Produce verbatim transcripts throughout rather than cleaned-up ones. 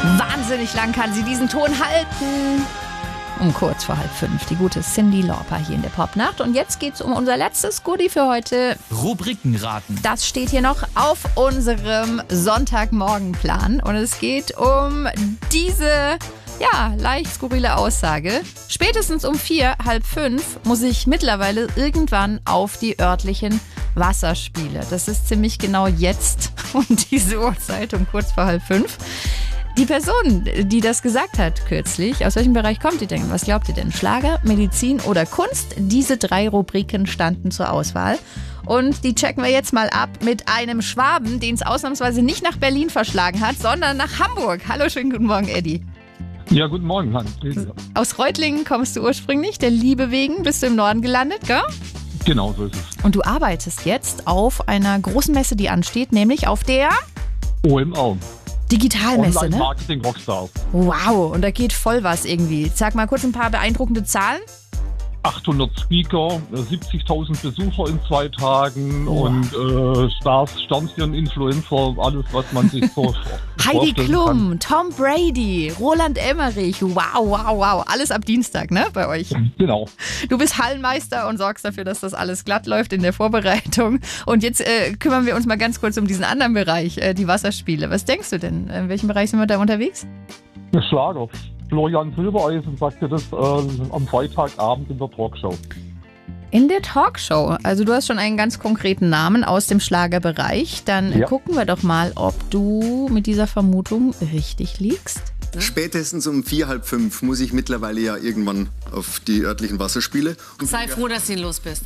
Wahnsinnig lang kann sie diesen Ton halten. Um kurz vor halb fünf, die gute Cyndi Lauper hier in der Popnacht. Und jetzt geht's um unser letztes Goodie für heute. Rubrikenraten. Das steht hier noch auf unserem Sonntagmorgenplan. Und es geht um diese, ja, leicht skurrile Aussage. Spätestens um vier, halb fünf muss ich mittlerweile irgendwann auf die örtlichen Wasserspiele. Das ist ziemlich genau jetzt um diese Uhrzeit, um kurz vor halb fünf. Die Person, die das gesagt hat kürzlich, aus welchem Bereich kommt die denn? Was glaubt ihr denn? Schlager, Medizin oder Kunst? Diese drei Rubriken standen zur Auswahl. Und die checken wir jetzt mal ab mit einem Schwaben, den es ausnahmsweise nicht nach Berlin verschlagen hat, sondern nach Hamburg. Hallo, schönen guten Morgen, Eddie. Ja, guten Morgen, Hans. Aus Reutlingen kommst du ursprünglich, der Liebe wegen, bist du im Norden gelandet, gell? Genau, so ist es. Und du arbeitest jetzt auf einer großen Messe, die ansteht, nämlich auf der O M A. Digitalmesse, Online ne? Marketing Rockstar. Wow, und da geht voll was irgendwie. Sag mal kurz ein paar beeindruckende Zahlen. achthundert Speaker, siebzigtausend Besucher in zwei Tagen Wow. und äh, Stars, Sternchen, Influencer, alles, was man sich so Heidi vorstellen Klum, Tom Brady, Roland Emmerich. Wow, wow, wow. Alles ab Dienstag, ne, bei euch. kann. Genau. Du bist Hallenmeister und sorgst dafür, dass das alles glatt läuft in der Vorbereitung. Und jetzt äh, kümmern wir uns mal ganz kurz um diesen anderen Bereich, äh, die Wasserspiele. Was denkst du denn? In welchem Bereich sind wir da unterwegs? Der Schlager. Florian Silbereisen sagte das äh, am Freitagabend in der Talkshow. In der Talkshow. Also du hast schon einen ganz konkreten Namen aus dem Schlagerbereich. Dann äh, Ja. gucken wir doch mal, ob du mit dieser Vermutung richtig liegst. Spätestens um vier, halb fünf muss ich mittlerweile ja irgendwann auf die örtlichen Wasserspiele. Sei froh, dass du los bist.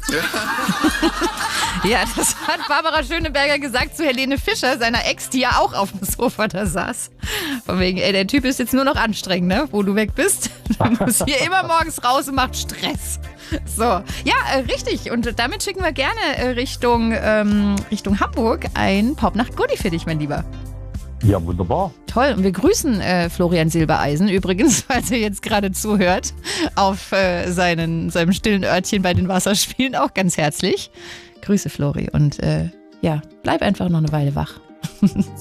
Ja, das hat Barbara Schöneberger gesagt zu Helene Fischer, seiner Ex, die ja auch auf dem Sofa da saß. Von wegen, ey, der Typ ist jetzt nur noch anstrengend, ne? Wo du weg bist. Du musst hier immer morgens raus und macht Stress. So, ja, äh, richtig. Und damit schicken wir gerne äh, Richtung, ähm, Richtung Hamburg ein Popnacht-Goodie für dich, mein Lieber. Ja, wunderbar. Toll. Und wir grüßen äh, Florian Silbereisen übrigens, falls er jetzt gerade zuhört, auf äh, seinen, seinem stillen Örtchen bei den Wasserspielen auch ganz herzlich. Grüße, Flori. Und äh, ja, bleib einfach noch eine Weile wach.